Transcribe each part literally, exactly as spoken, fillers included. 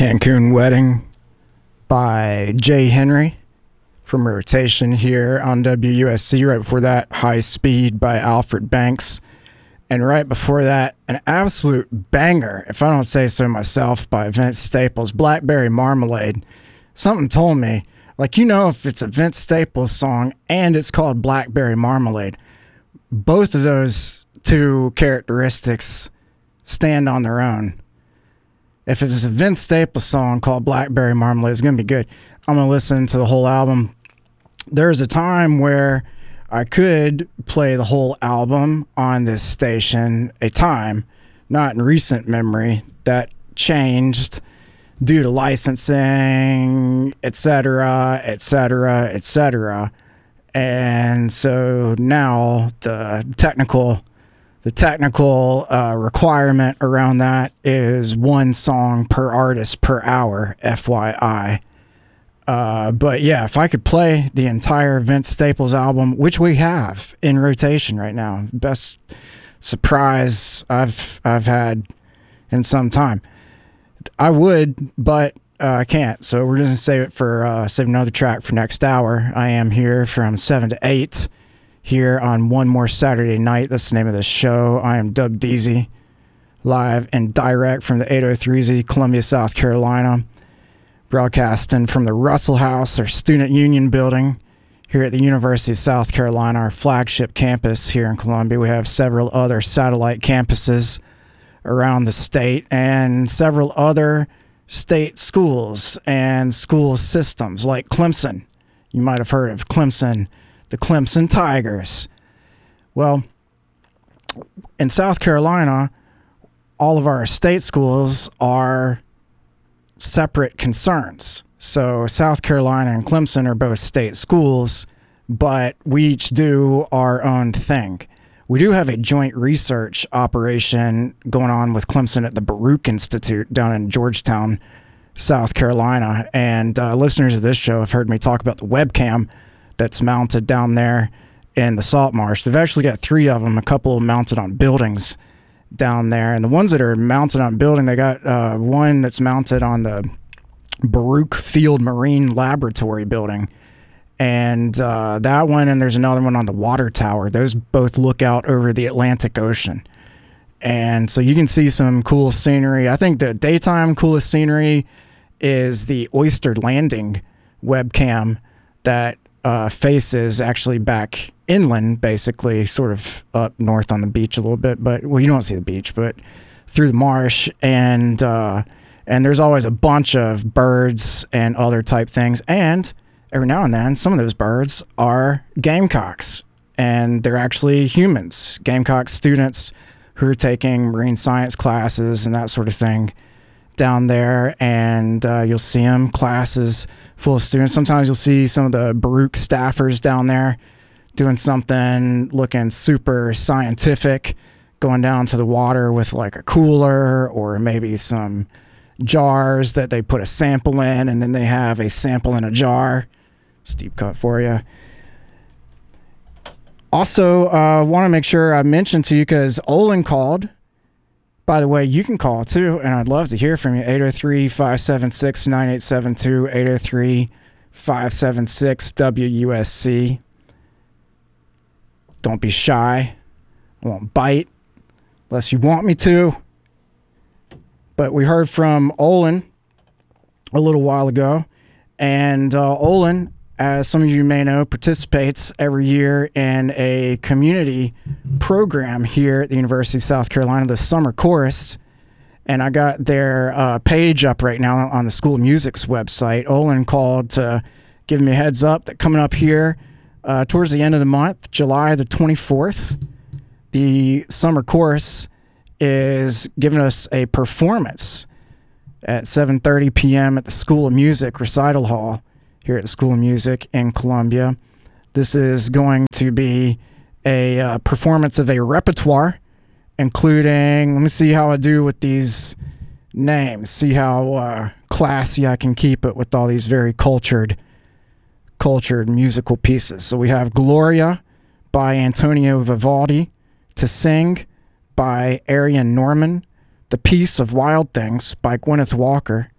Cancun Wedding by Jay Henry from Rotation here on W U S C. Right before that, High Speed by Alfred Banks. And right before that, an absolute banger, if I don't say so myself, by Vince Staples, Blackberry Marmalade. Something told me, like, you know, if it's a Vince Staples song and it's called Blackberry Marmalade, both of those two characteristics stand on their own. If it's a Vince Staples song called Blackberry Marmalade, it's going to be good. I'm going to listen to the whole album. There's a time where I could play the whole album on this station, a time, not in recent memory, that changed due to licensing, et cetera, et cetera, et cetera. And so now the technical, the technical uh, requirement around that is one song per artist per hour, F Y I. Uh, but yeah, if I could play the entire Vince Staples album, which we have in rotation right now, best surprise I've I've had in some time, I would, but uh, I can't. So we're just gonna save it for uh, save another track for next hour. I am here from seven to eight here on One More Saturday Night. That's the name of the show. I am Dub Deezy, live and direct from the eight oh three Z, Columbia, South Carolina. Broadcasting from the Russell House, our student union building here at the University of South Carolina, our flagship campus here in Columbia. We have several other satellite campuses around the state and several other state schools and school systems like Clemson. You might have heard of Clemson, the Clemson Tigers. Well, in South Carolina, all of our state schools are separate concerns. So South Carolina and Clemson are both state schools, but we each do our own thing. We do have a joint research operation going on with Clemson at the Baruch Institute down in Georgetown, South Carolina. And uh, listeners of this show have heard me talk about the webcam that's mounted down there in the salt marsh. They've actually got three of them, a couple mounted on buildings down there, and the ones that are mounted on building, they got uh, one that's mounted on the Baruch Field Marine Laboratory building, and uh, that one, and there's another one on the water tower. Those both look out over the Atlantic Ocean, and so you can see some cool scenery. I think the daytime coolest scenery is the Oyster Landing webcam that uh, faces actually back inland, basically, sort of up north on the beach a little bit, but well, you don't see the beach, but through the marsh, and uh, and there's always a bunch of birds and other type things, and every now and then, some of those birds are gamecocks, and they're actually humans, gamecock students who are taking marine science classes and that sort of thing down there, and uh, you'll see them, classes full of students. Sometimes you'll see some of the Baruch staffers down there doing something looking super scientific, going down to the water with like a cooler or maybe some jars that they put a sample in, and then they have a sample in a jar. It's a deep cut for you. Also, I uh, want to make sure I mention to you, because Olin called. By the way, you can call too, and I'd love to hear from you. eight oh three, five seven six, nine eight seven two, eight oh three, five seven six, W U S C. Don't be shy. I won't bite unless you want me to. But we heard from Olin a little while ago. And uh, Olin, as some of you may know, participates every year in a community program here at the University of South Carolina, the Summer Chorus. And I got their uh, page up right now on the School of Music's website. Olin called to give me a heads up that coming up here Uh, towards the end of the month, July the twenty-fourth, the Summer Chorus is giving us a performance at seven thirty p.m. at the School of Music Recital Hall here at the School of Music in Columbia. This is going to be a uh, performance of a repertoire, including, let me see how I do with these names, see how uh, classy I can keep it with all these very cultured cultured musical pieces. So we have Gloria by Antonio Vivaldi, To Sing by Arian Norman, The Peace of Wild Things by Gwyneth Walker,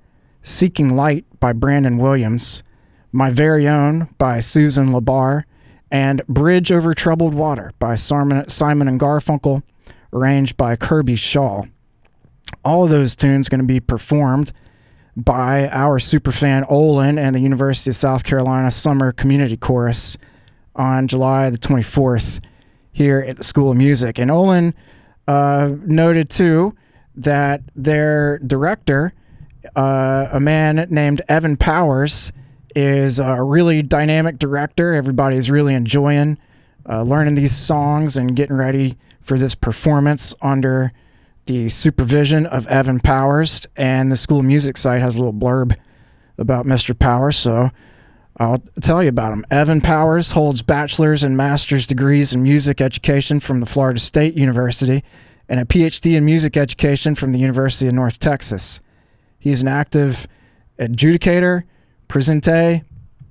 Seeking Light by Brandon Williams, My Very Own by Susan Labar, and Bridge Over Troubled Water by Simon, Simon and Garfunkel, arranged by Kirby Shaw. All of those tunes going to be performed by our superfan Olin and the University of South Carolina Summer Community Chorus on July the twenty-fourth here at the School of Music. And Olin uh, noted, too, that their director, uh, a man named Evan Powers, is a really dynamic director. Everybody's really enjoying uh, learning these songs and getting ready for this performance under the supervision of Evan Powers. And the School of Music site has a little blurb about Mister Powers, so I'll tell you about him. Evan Powers holds bachelor's and master's degrees in music education from the Florida State University and a P H D in music education from the University of North Texas. He's an active adjudicator, presentee,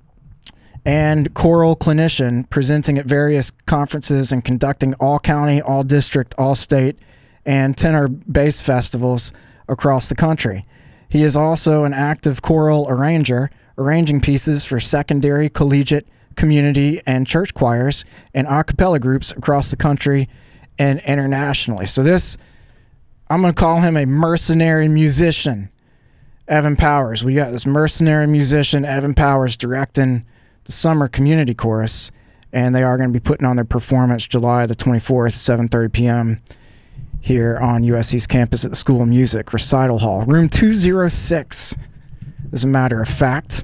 and choral clinician, presenting at various conferences and conducting all-county, all-district, all-state, and tenor-based festivals across the country. He is also an active choral arranger, arranging pieces for secondary, collegiate, community, and church choirs and a cappella groups across the country and internationally. So this, I'm going to call him a mercenary musician, Evan Powers. We got this mercenary musician, Evan Powers, directing the Summer Community Chorus, and they are going to be putting on their performance July the twenty-fourth, seven thirty p.m. here on U S C's campus at the School of Music, Recital Hall, room two oh six, as a matter of fact.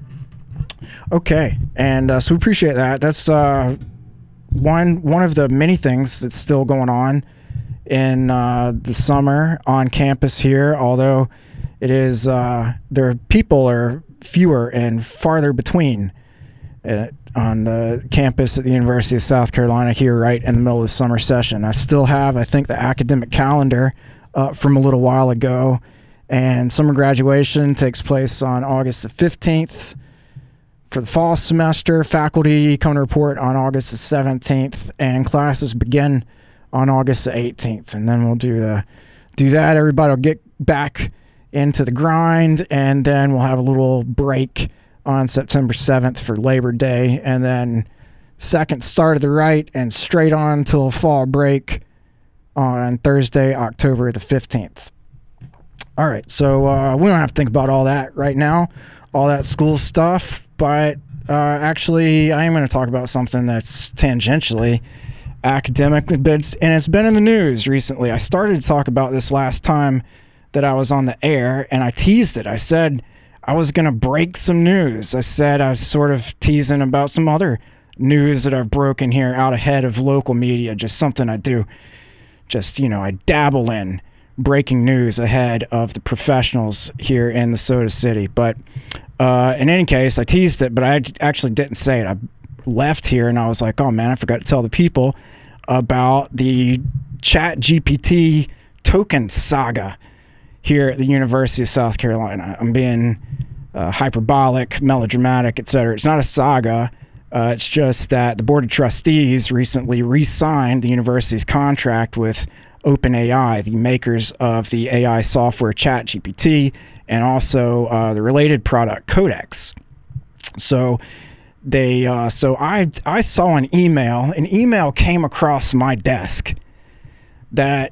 Okay, and uh, so we appreciate that. That's uh, one one of the many things that's still going on in uh, the summer on campus here, although it is, uh, their people are fewer and farther between uh, on the campus at the University of South Carolina here right in the middle of the summer session. I still have, I think, the academic calendar uh, from a little while ago, and summer graduation takes place on August the fifteenth for the fall semester. Faculty come to report on August the seventeenth, and classes begin on August the eighteenth. And then we'll do the do that. Everybody will get back into the grind, and then we'll have a little break on September seventh for Labor Day, and then second start of the right and straight on till fall break on Thursday, October the fifteenth. All right, so uh, we don't have to think about all that right now, all that school stuff, but uh, actually I am going to talk about something that's tangentially academic, and it's been in the news recently. I started to talk about this last time that I was on the air, and I teased it. I said I was going to break some news. I said I was sort of teasing about some other news that I've broken here out ahead of local media, just something I do. Just, you know, I dabble in breaking news ahead of the professionals here in the Soda City. But uh, in any case, I teased it, but I actually didn't say it. I left here and I was like, oh man, I forgot to tell the people about the Chat G P T token saga here at the University of South Carolina. I'm being uh, hyperbolic, melodramatic, et cetera. It's not a saga. Uh, it's just that the Board of Trustees recently re-signed the university's contract with OpenAI, the makers of the A I software Chat G P T, and also uh, the related product Codex. So they, uh, so I, I saw an email. An email came across my desk that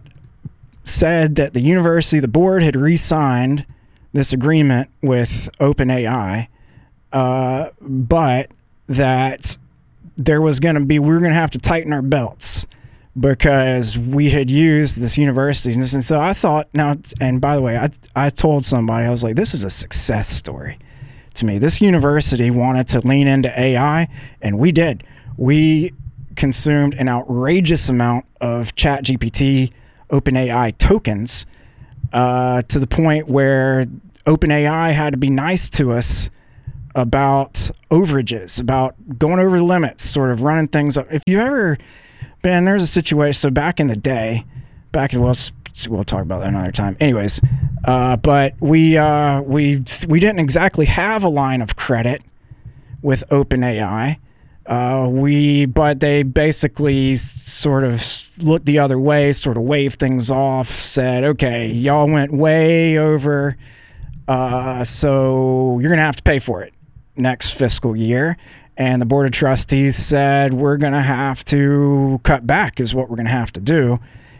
said that the university, the board had re-signed this agreement with OpenAI, uh, but that there was going to be, we were going to have to tighten our belts because we had used this university. And so I thought, now, and by the way, I, I told somebody, I was like, this is a success story to me. This university wanted to lean into A I, and we did. We consumed an outrageous amount of Chat G P T OpenAI tokens uh, to the point where OpenAI had to be nice to us about overages, about going over the limits, sort of running things up. If you ever been, there's a situation, so back in the day, back in, well, we'll talk about that another time. Anyways, uh, but we, uh, we, we didn't exactly have a line of credit with OpenAI. Uh, we, but they basically sort of looked the other way, sort of waved things off, said, okay, y'all went way over Uh, so you're going to have to pay for it next fiscal year. And the Board of Trustees said, we're going to have to cut back is what we're going to have to do.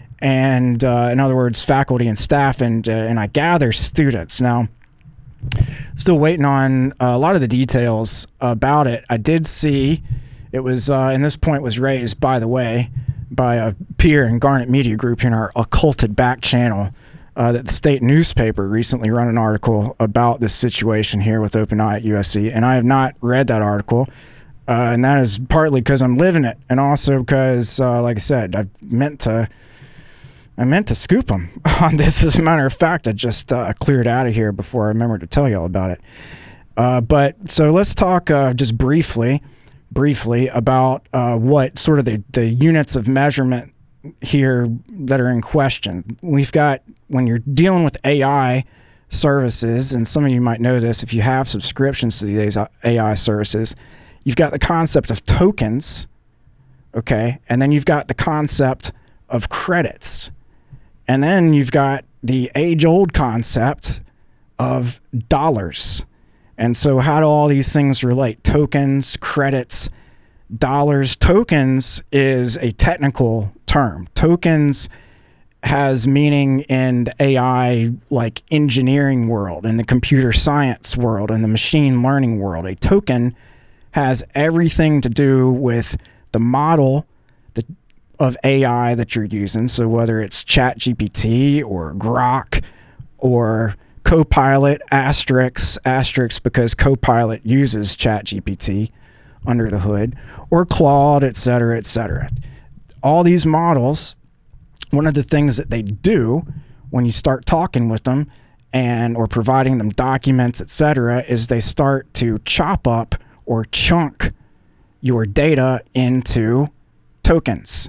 And uh, in other words, faculty and staff, and, uh, and I gather students. Now, still waiting on a lot of the details about it. I did see it was, uh, and this point was raised, by the way, by a peer in Garnet Media Group in our occulted back channel, uh, that the state newspaper recently run an article about this situation here with OpenAI at U S C. And I have not read that article. Uh, and that is partly because I'm living it. And also because, uh, like I said, I meant to, I meant to scoop them on this. As a matter of fact, I just uh, cleared out of here before I remembered to tell y'all about it. Uh, but so let's talk uh, just briefly, briefly about uh, what sort of the, the units of measurement here that are in question. We've got, when you're dealing with A I services, and some of you might know this if you have subscriptions to these A I services, you've got the concept of tokens, okay? And then you've got the concept of credits. And then you've got the age-old concept of dollars. And so how do all these things relate? Tokens, credits, dollars. Tokens is a technical term. Tokens has meaning in the A I, like engineering world, in the computer science world, in the machine learning world. A token has everything to do with the model the, of A I that you're using. So whether it's ChatGPT or Grok or Copilot, asterisk, asterisk, because Copilot uses ChatGPT under the hood, or Claude, et cetera, et cetera. All these models, one of the things that they do when you start talking with them and or providing them documents, et cetera, is they start to chop up or chunk your data into tokens.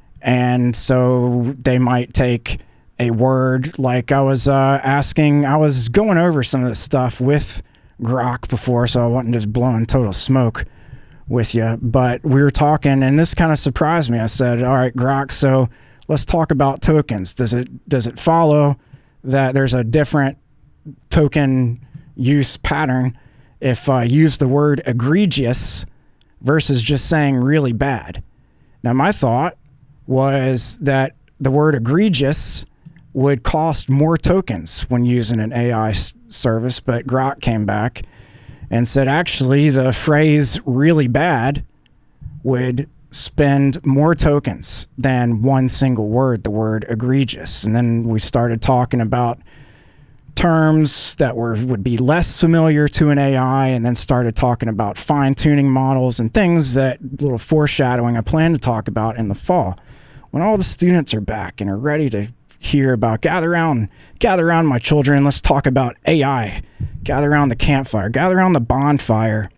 And so they might take a word, like I was uh, asking, I was going over some of this stuff with Grok before, so I wasn't just blowing total smoke with you, but we were talking, and this kind of surprised me. I said, all right, Grok, so let's talk about tokens. Does it does it follow that there's a different token use pattern if I use the word egregious versus just saying really bad? Now, my thought was that the word egregious would cost more tokens when using an A I s- service, but Grok came back and said, actually, the phrase really bad would spend more tokens than one single word, the word egregious. And then we started talking about terms that were would be less familiar to an A I, and then started talking about fine-tuning models and things that, little foreshadowing I plan to talk about in the fall. When all the students are back and are ready to hear about, gather around, gather around my children, let's talk about A I. Gather around the campfire, gather around the bonfire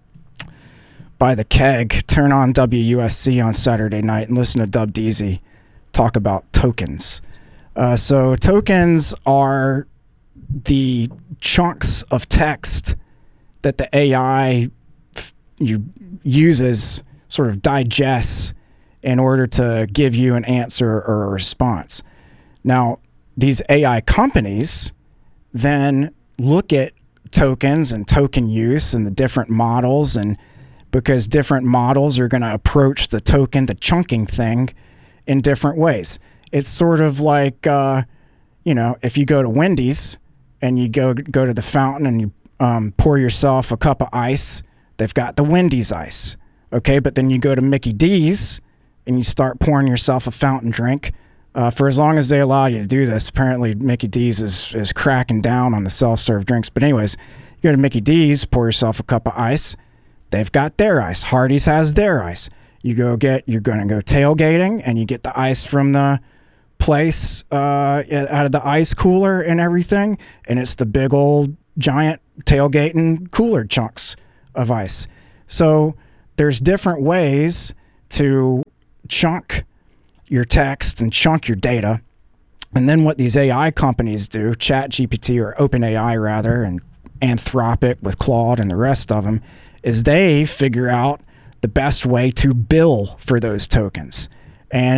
by the keg, turn on W U S C on Saturday night and listen to Dub Deasy talk about tokens. Uh, so tokens are the chunks of text that the A I f- you uses, sort of digests in order to give you an answer or a response. Now, these A I companies then look at tokens and token use and the different models, and because different models are going to approach the token, the chunking thing, in different ways. It's sort of like, uh, you know, if you go to Wendy's and you go go to the fountain and you um, pour yourself a cup of ice, they've got the Wendy's ice, okay? But then you go to Mickey D's and you start pouring yourself a fountain drink. Uh, for as long as they allow you to do this, apparently Mickey D's is, is cracking down on the self-serve drinks. But anyways, you go to Mickey D's, pour yourself a cup of ice. They've got their ice. Hardee's has their ice. You go get, you're going to go tailgating and you get the ice from the place uh, out of the ice cooler and everything. And it's the big old giant tailgating cooler chunks of ice. So there's different ways to chunk your text and chunk your data. And then what these A I companies do, ChatGPT or OpenAI rather, and Anthropic with Claude and the rest of them, is they figure out the best way to bill for those tokens. And